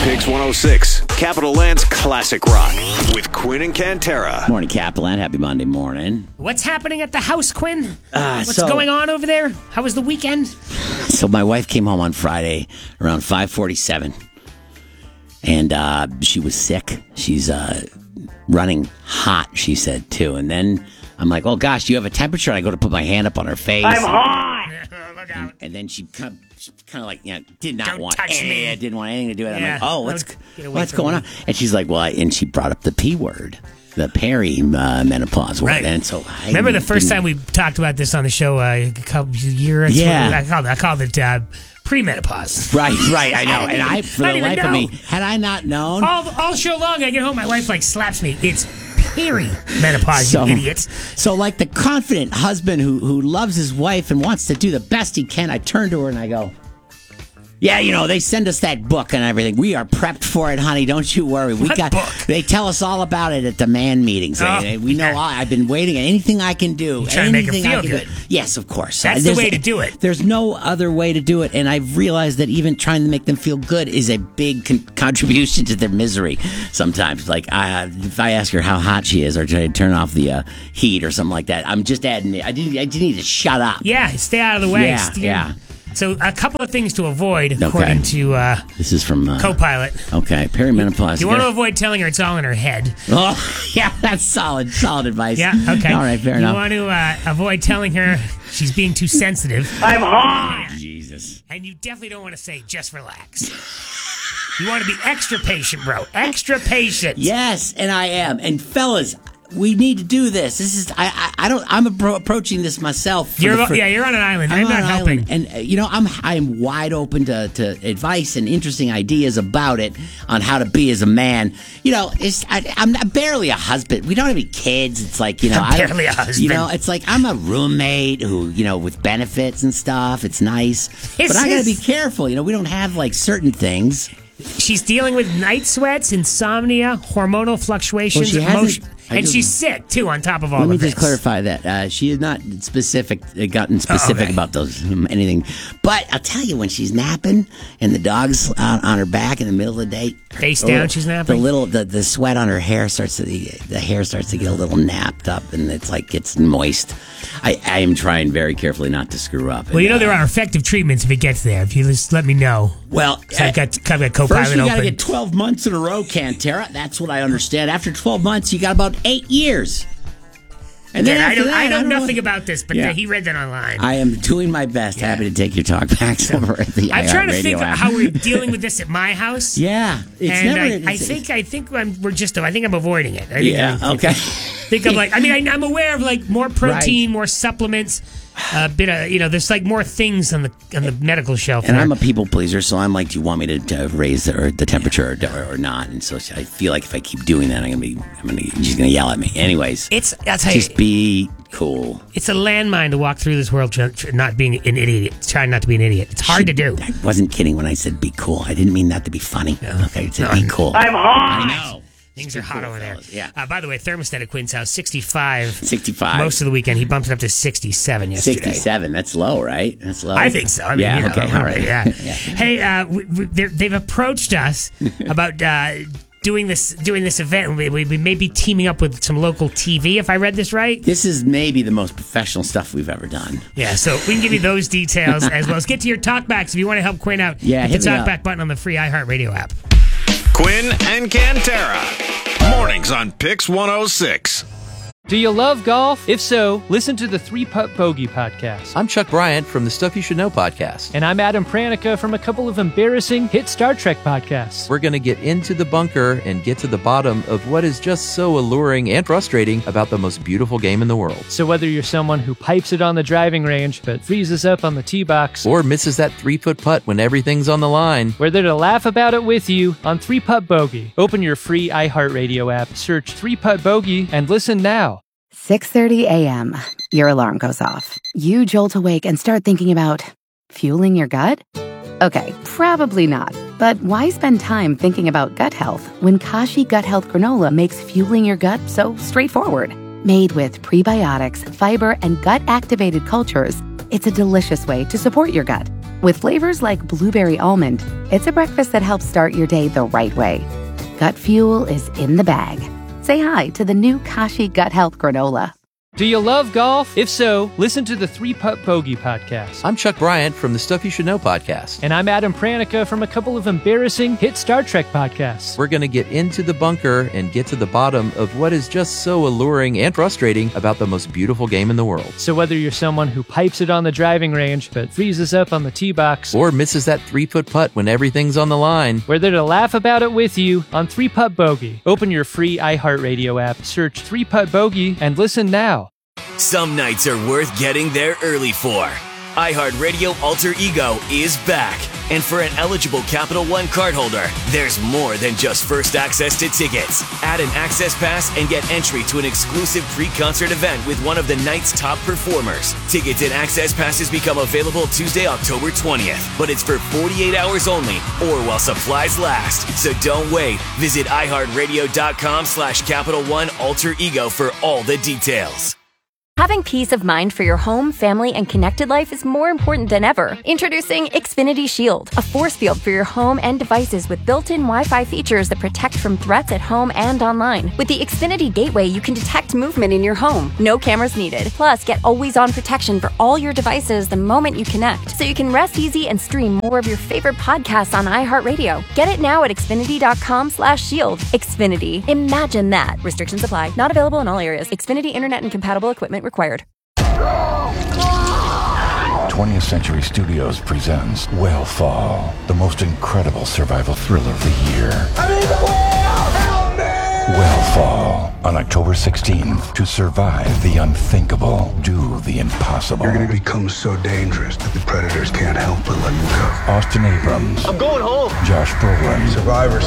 Pix 106, Capital Land's classic rock with Quinn and Cantera. Morning, Capital Land. Happy Monday morning. What's happening at the house, Quinn? What's going on over there? How was the weekend? So my wife came home on Friday around 5:47, and she was sick. She's running hot, she said, too. And then I'm like, oh, gosh, do you have a temperature? And I go to put my hand up on her face. I'm hot! Look out. And then she kind of like, did not Don't want touch me. didn't want anything to do with it. Yeah. I'm like, oh, what's from going me. on? And she's like, well, and she brought up the P word, the perimenopause word. Right. And so remember the first time we talked about this on the show a couple years? Yeah. I called it premenopause. Right, I know. And I, for I the didn't life even of me, know. had I not known. All show long, I get home, my wife slaps me. It's perimenopause, you idiots. So like the confident husband who loves his wife and wants to do the best he can, I turn to her and I go, yeah, they send us that book and everything. We are prepped for it, honey. Don't you worry. What book? They tell us all about it at the man meetings. We know all. I've been waiting. Anything I can do. You're trying to make her feel good. Yes, of course. That's the way to do it. There's no other way to do it. And I've realized that even trying to make them feel good is a big contribution to their misery sometimes. Like if I ask her how hot she is or try to turn off the heat or something like that, I'm just adding it. I just need to shut up. Yeah, stay out of the way. Yeah. So a couple of things to avoid, according to this is from Copilot. Okay, perimenopause. You want to avoid telling her it's all in her head. Oh, yeah, that's solid advice. Yeah, okay. All right, fair enough. You want to avoid telling her she's being too sensitive. I'm hot. Jesus. And you definitely don't want to say, just relax. You want to be extra patient, bro. Extra patient. Yes, and I am. And fellas, we need to do this. This is I'm approaching this myself. You're on an island. I'm not helping. And I'm wide open to advice and interesting ideas about it on how to be as a man. I'm barely a husband. We don't have any kids. It's like I'm barely a husband. It's like I'm a roommate who with benefits and stuff. It's nice, but I got to be careful. We don't have certain things. She's dealing with night sweats, insomnia, hormonal fluctuations, and she's sick too. On top of all of this, let me just clarify that she has not gotten specific about those anything. But I'll tell you, when she's napping and the dog's on her back in the middle of the day, face down, she's napping. The sweat on her hair starts to get a little napped up, and it's moist. I am trying very carefully not to screw up. Well, there are effective treatments if it gets there. If you just let me know. Well, I've got Copilot first you got to open. get 12 months in a row, Cantera. That's what I understand. After 12 months, you got about 8 years. And then I know nothing about this, but he read that online. I am doing my best. Happy to take your talkbacks over at the I'm trying to think app. how we're dealing with this at my house. Yeah, I think I'm avoiding it. Okay. I'm aware of more protein, more supplements, a bit of there's more things on the medical shelf. And I'm a people pleaser, so I'm like, do you want me to raise the temperature or not? And so I feel like if I keep doing that, she's gonna yell at me. Anyways, I'll tell you, just be cool. It's a landmine to walk through this world not being an idiot, trying not to be an idiot. It's hard to do. I wasn't kidding when I said be cool. I didn't mean that to be funny. No. Okay, I said be cool. I'm hot. I know. Things are hot over there. Yeah. By the way, thermostat at Quinn's house, 65. 65. Most of the weekend. He bumped it up to 67 yesterday. 67. That's low, right? That's low. I think so. All right. Yeah. Hey, they've approached us about doing this event. We may be teaming up with some local TV, if I read this right. This is maybe the most professional stuff we've ever done. Yeah, so we can give you those details as well as get to your talkbacks if you want to help Quinn out. Yeah, hit the talkback button on the free iHeartRadio app. Quinn and Cantera. Mornings on Pix 106. Do you love golf? If so, listen to the 3-Putt Bogey podcast. I'm Chuck Bryant from the Stuff You Should Know podcast. And I'm Adam Pranica from a couple of embarrassing hit Star Trek podcasts. We're going to get into the bunker and get to the bottom of what is just so alluring and frustrating about the most beautiful game in the world. So whether you're someone who pipes it on the driving range but freezes up on the tee box, or misses that 3-foot putt when everything's on the line, we're there to laugh about it with you on 3-Putt Bogey. Open your free iHeartRadio app, search 3-Putt Bogey, and listen now. 6:30 a.m. Your alarm goes off. You jolt awake and start thinking about fueling your gut? Okay, probably not. But why spend time thinking about gut health when Kashi Gut Health Granola makes fueling your gut so straightforward? Made with prebiotics, fiber, and gut-activated cultures, it's a delicious way to support your gut. With flavors like blueberry almond, it's a breakfast that helps start your day the right way. Gut Fuel is in the bag. Say hi to the new Kashi Gut Health Granola. Do you love golf? If so, listen to the 3-Putt Bogey podcast. I'm Chuck Bryant from the Stuff You Should Know podcast. And I'm Adam Pranica from a couple of embarrassing hit Star Trek podcasts. We're going to get into the bunker and get to the bottom of what is just so alluring and frustrating about the most beautiful game in the world. So whether you're someone who pipes it on the driving range but freezes up on the tee box, or misses that 3-foot putt when everything's on the line, we're there to laugh about it with you on 3-Putt Bogey. Open your free iHeartRadio app, search 3-Putt Bogey, and listen now. Some nights are worth getting there early for. iHeartRadio Alter Ego is back. And for an eligible Capital One cardholder, there's more than just first access to tickets. Add an access pass and get entry to an exclusive pre-concert event with one of the night's top performers. Tickets and access passes become available Tuesday, October 20th. But it's for 48 hours only or while supplies last. So don't wait. Visit iHeartRadio.com/Capital One Alter Ego for all the details. Having peace of mind for your home, family, and connected life is more important than ever. Introducing Xfinity Shield, a force field for your home and devices with built-in Wi-Fi features that protect from threats at home and online. With the Xfinity Gateway, you can detect movement in your home. No cameras needed. Plus, get always-on protection for all your devices the moment you connect, so you can rest easy and stream more of your favorite podcasts on iHeartRadio. Get it now at Xfinity.com/shield. Xfinity. Imagine that. Restrictions apply. Not available in all areas. Xfinity Internet and compatible equipment required. 20th Century Studios presents Whale the most incredible survival thriller of the year. Whale on October 16th. To survive the unthinkable, do the impossible. You're going to become so dangerous that the predators can't help but let you go. Austin Abrams. I'm going home. Josh Brolin. Survivor.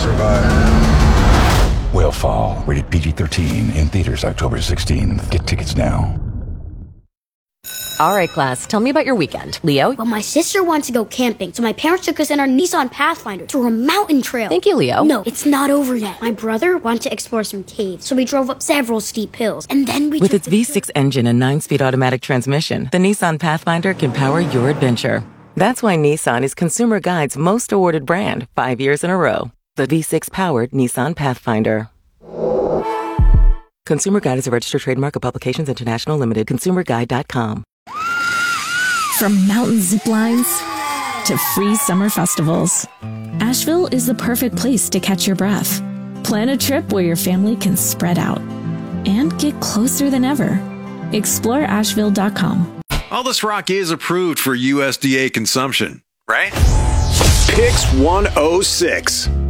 Whale, rated PG-13, in theaters October 16th. Get tickets now. All right, class, tell me about your weekend. Leo? Well, my sister wants to go camping, so my parents took us in our Nissan Pathfinder to a mountain trail. Thank you, Leo. No, it's not over yet. My brother wanted to explore some caves, so we drove up several steep hills, and then we With its V6 engine and 9-speed automatic transmission, the Nissan Pathfinder can power your adventure. That's why Nissan is Consumer Guide's most awarded brand 5 years in a row. The V6-powered Nissan Pathfinder. Consumer Guide is a registered trademark of Publications International Limited. ConsumerGuide.com. From mountain zip lines to free summer festivals, Asheville is the perfect place to catch your breath. Plan a trip where your family can spread out and get closer than ever. Explore Asheville.com. All this rock is approved for USDA consumption, right? Picks 106.